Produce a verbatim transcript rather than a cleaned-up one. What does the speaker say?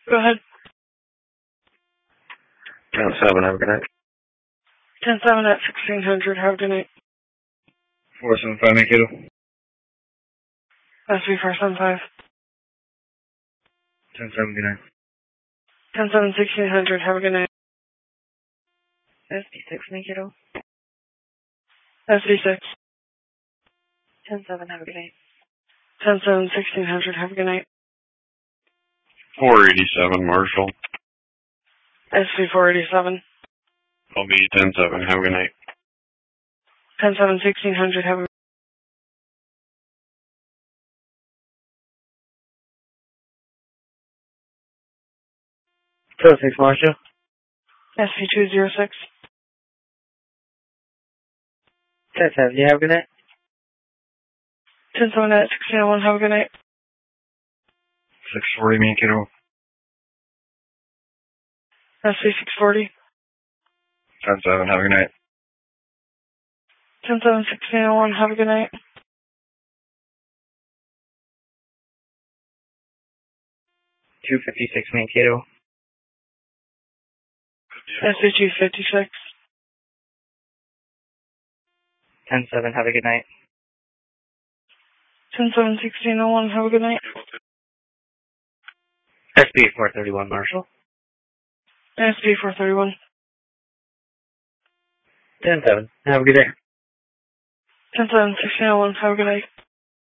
Go ahead. ten seven, have a good night. ten seven at sixteen hundred, have a good night. four seven five, make it. S B four seven five. ten seven, good night. ten seven sixteen hundred, have a good night. S B six, make it. S B six. ten seven, have a good night. ten seven sixteen hundred, have a good night. four eighty-seven, Marshall. S B four eighty-seven. I'll be ten seven, have a good night. ten seven sixteen hundred, have a good night. two oh six, Marshall. S B two oh six. ten seven, you have a good night. ten seven at sixteen oh one, have a good night. six forty, make it. S B six forty. ten seven, have a good night. ten seven sixteen oh one, have a good night. two fifty-six, make it. S B two fifty-six. ten seven, have a good night. ten seven sixteen oh one, have a good night. S B four thirty-one, Marshall. S B four thirty-one. ten seven, have a good day. ten seven sixteen oh one, have a good night.